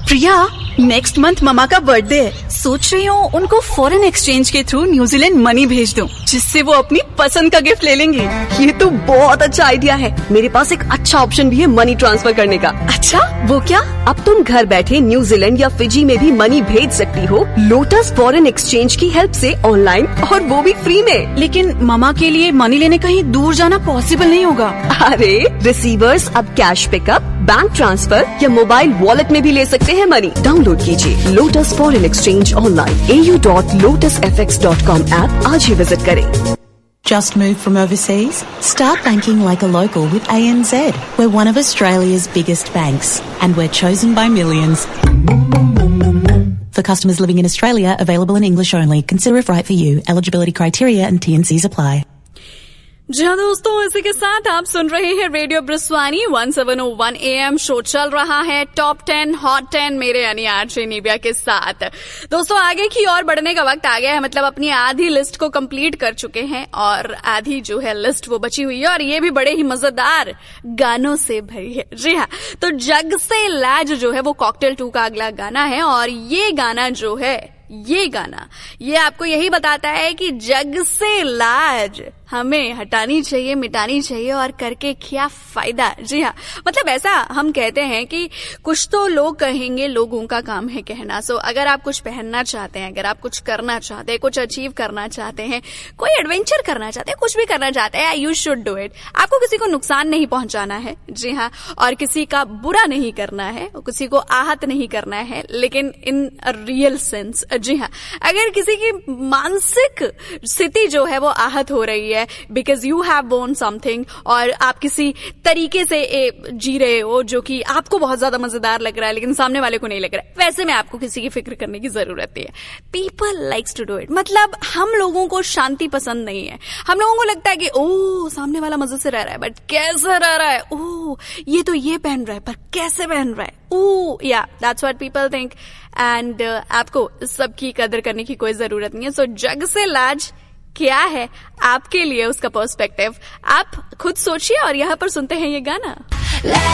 प्रिया, next month mama का birthday है। सोच रही हूँ उनको फॉरेन एक्सचेंज के थ्रू न्यूजीलैंड मनी भेज दूँ, जिससे वो अपनी पसंद का गिफ्ट ले लेंगे। ये तो बहुत अच्छा आइडिया है। मेरे पास एक अच्छा ऑप्शन भी है मनी ट्रांसफर करने का। अच्छा, वो क्या? अब तुम घर बैठे न्यूजीलैंड या फिजी में भी मनी भेज सकती हो लोटस फॉरेन एक्सचेंज की हेल्प से ऑनलाइन, और वो भी फ्री में। लेकिन ममा के लिए मनी लेने कहीं दूर जाना पॉसिबल नहीं होगा। अरे रिसीवर्स अब कैश पिकअप, बैंक ट्रांसफर या मोबाइल वॉलेट में भी ले सकते हैं मनी। डाउनलोड कीजिए lotus foreign exchange online au.lotusfx.com app आज ही विजिट करें। Just moved from overseas? Start banking like a local with ANZ. We're one of Australia's biggest banks and we're chosen by millions. For customers living in Australia, available in English only. Consider if right for you. Eligibility criteria and T&Cs apply. जी हाँ दोस्तों, इसी के साथ आप सुन रहे हैं radio ब्रिस्वानी 1701 AM। Show चल रहा है टॉप 10 हॉट 10 मेरे यानी आरजे निव्या के साथ। दोस्तों, आगे की ओर बढ़ने का वक्त आ गया है। मतलब अपनी आधी लिस्ट को कंप्लीट कर चुके हैं और आधी जो है लिस्ट वो बची हुई है, और ये भी बड़े ही मजेदार गानों से भरी है। जी हाँ, तो जग से लाज जो है वो कॉकटेल 2 का अगला गाना है। और ये गाना जो है, ये आपको यही बताता है कि जग से लाज हमें हटानी चाहिए, मिटानी चाहिए, और करके क्या फायदा। जी हाँ, मतलब ऐसा हम कहते हैं कि कुछ तो लोग कहेंगे, लोगों का काम है कहना। सो अगर आप कुछ पहनना चाहते हैं, अगर आप कुछ करना चाहते हैं, कुछ अचीव करना चाहते हैं, कोई एडवेंचर करना चाहते हैं, कुछ भी करना चाहते हैं, यू शुड डू इट। आपको किसी को नुकसान नहीं पहुंचाना है। जी हाँ, और किसी का बुरा नहीं करना है, किसी को आहत नहीं करना है, लेकिन इन रियल सेंस। जी हाँ, अगर किसी की मानसिक स्थिति जो है वो आहत हो रही है because you have born something, और आप किसी तरीके से जी रहे हो जो कि आपको बहुत ज्यादा मजेदार लग रहा है लेकिन सामने वाले को नहीं लग रहा है, वैसे में आपको किसी की फिक्र करने की जरूरत है। People likes to do it. मतलब हम लोगों को शांति पसंद नहीं है। हम लोगों को लगता है कि ओह सामने वाला मजे से रह रहा है, बट कैसे रह रहा है, ओह ये तो ये पहन रहा है पर कैसे पहन रहा है, ओह या that's what people think. And आपको सब की कदर करने की कोई जरूरत नहीं है। सो जग से लाज क्या है आपके लिए, उसका पर्सपेक्टिव आप खुद सोचिए, और यहाँ पर सुनते हैं ये गाना।